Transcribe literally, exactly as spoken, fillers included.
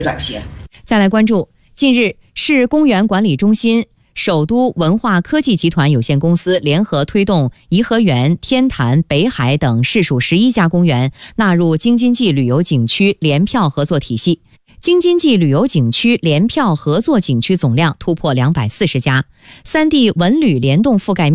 感谢。 再来关注，近日市公园管理中心、首都文化科技集团有限公司联合推动颐和园、天坛、北海等市属十一家公园纳入京津冀旅游景区联票合作体系。京津冀旅游景区联票合作景区总量突破两百四十家，三地文旅联动覆盖面